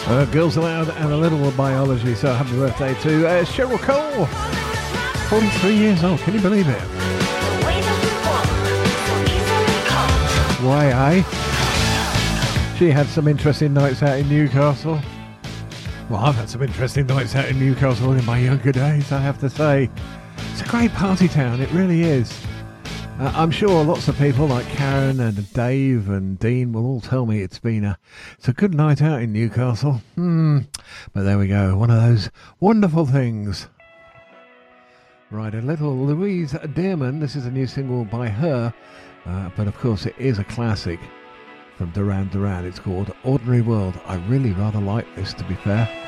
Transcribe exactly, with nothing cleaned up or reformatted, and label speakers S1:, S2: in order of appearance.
S1: Uh, Girls Aloud and a little biology, so happy birthday to uh, Cheryl Cole. forty-three years old, can you believe it? Why, eh? She had some interesting nights out in Newcastle. Well, I've had some interesting nights out in Newcastle in my younger days, I have to say. It's a great party town, it really is. Uh, I'm sure lots of people like Karen and Dave and Dean will all tell me it's been a, it's a good night out in Newcastle. Hmm. But there we go, one of those wonderful things. Right, a little Louise Dearman. This is a new single by her, uh, but of course it is a classic from Duran Duran. It's called Ordinary World. I really rather like this, to be fair.